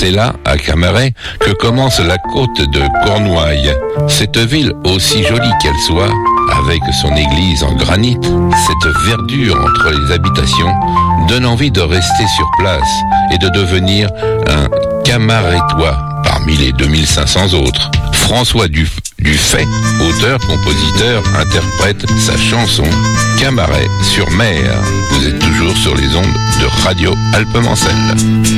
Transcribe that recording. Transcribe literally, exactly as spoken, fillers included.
C'est là, à Camaret, que commence la côte de Cornouailles. Cette ville, aussi jolie qu'elle soit, avec son église en granit, cette verdure entre les habitations, donne envie de rester sur place et de devenir un Camarétois parmi les deux mille cinq cents autres. François Duf- Dufay, auteur, compositeur, interprète sa chanson Camaret sur mer. Vous êtes toujours sur les ondes de Radio Alpemancelle.